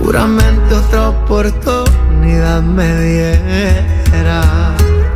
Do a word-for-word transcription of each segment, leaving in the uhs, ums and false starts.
seguramente otra oportunidad me diera.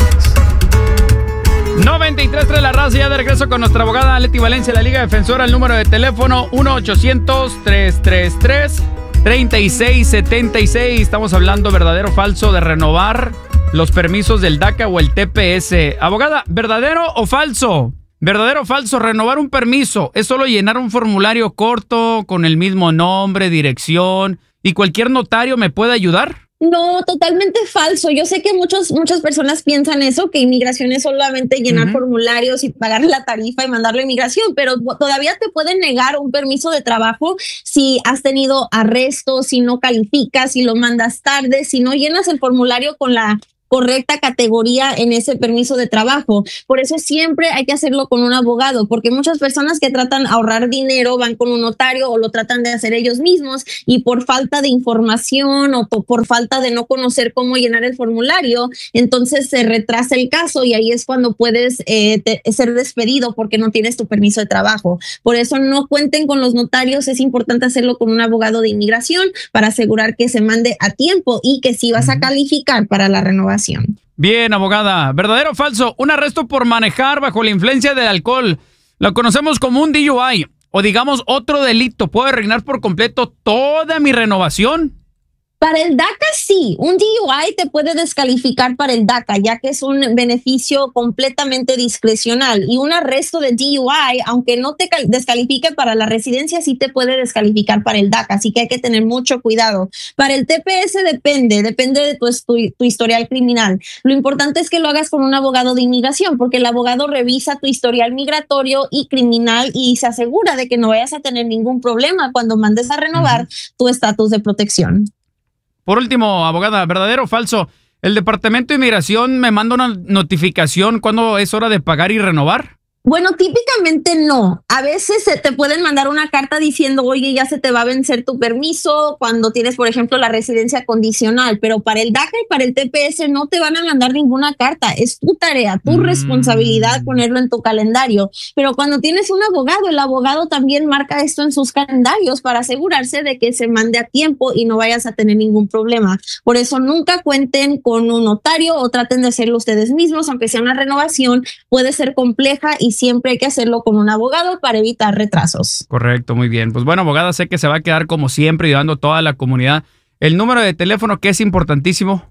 noventa y tres punto tres La Raza, ya de regreso con nuestra abogada Leti Valencia, la Liga Defensora. El número de teléfono uno ochocientos, tres tres tres, tres seis siete seis. Estamos hablando verdadero o falso de renovar los permisos del DACA o el T P S. Abogada, ¿verdadero o falso? ¿Verdadero o falso? Renovar un permiso es solo llenar un formulario corto con el mismo nombre, dirección, y cualquier notario me puede ayudar. No, totalmente falso. Yo sé que muchos, muchas personas piensan eso, que inmigración es solamente llenar uh-huh. formularios y pagar la tarifa y mandarlo a inmigración, pero todavía te pueden negar un permiso de trabajo si has tenido arrestos, si no calificas, si lo mandas tarde, si no llenas el formulario con la correcta categoría en ese permiso de trabajo. Por eso siempre hay que hacerlo con un abogado, porque muchas personas que tratan de ahorrar dinero van con un notario o lo tratan de hacer ellos mismos, y por falta de información o por falta de no conocer cómo llenar el formulario, entonces se retrasa el caso y ahí es cuando puedes eh, te, ser despedido porque no tienes tu permiso de trabajo. Por eso no cuenten con los notarios, es importante hacerlo con un abogado de inmigración para asegurar que se mande a tiempo y que sí vas a calificar para la renovación. Bien, abogada. ¿Verdadero o falso? Un arresto por manejar bajo la influencia del alcohol, lo conocemos como un D U I, o digamos otro delito, ¿puede arruinar por completo toda mi renovación? Para el DACA sí, un D U I te puede descalificar para el DACA, ya que es un beneficio completamente discrecional, y un arresto de D U I, aunque no te descalifique para la residencia, sí te puede descalificar para el DACA, así que hay que tener mucho cuidado. Para el T P S depende, depende de tu, tu, tu historial criminal. Lo importante es que lo hagas con un abogado de inmigración, porque el abogado revisa tu historial migratorio y criminal y se asegura de que no vayas a tener ningún problema cuando mandes a renovar uh-huh. tu estatus de protección. Por último, abogada, ¿verdadero o falso? ¿El Departamento de Inmigración me manda una notificación cuando es hora de pagar y renovar? Bueno, típicamente no. A veces te pueden mandar una carta diciendo, oye, ya se te va a vencer tu permiso cuando tienes, por ejemplo, la residencia condicional, pero para el DACA y para el T P S no te van a mandar ninguna carta. Es tu tarea, tu mm. responsabilidad ponerlo en tu calendario. Pero cuando tienes un abogado, el abogado también marca esto en sus calendarios para asegurarse de que se mande a tiempo y no vayas a tener ningún problema. Por eso nunca cuenten con un notario o traten de hacerlo ustedes mismos, aunque sea una renovación, puede ser compleja y siempre hay que hacerlo con un abogado para evitar retrasos. Correcto, muy bien. Pues bueno, abogada, sé que se va a quedar como siempre ayudando a toda la comunidad. El número de teléfono, que es importantísimo.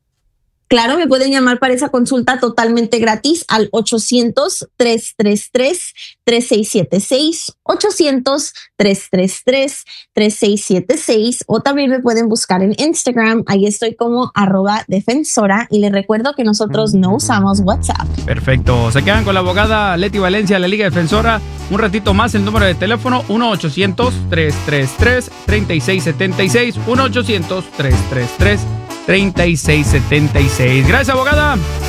Claro, me pueden llamar para esa consulta totalmente gratis al ochocientos, tres tres tres, tres seis siete seis, ochocientos, tres tres tres, tres seis siete seis, o también me pueden buscar en Instagram, ahí estoy como arroba defensora, y les recuerdo que nosotros no usamos WhatsApp. Perfecto, se quedan con la abogada Leti Valencia, la Liga Defensora. Un ratito más, el número de teléfono uno ochocientos, tres tres tres, tres seis siete seis, uno ochocientos, tres tres tres, tres seis siete seis. Gracias, abogada.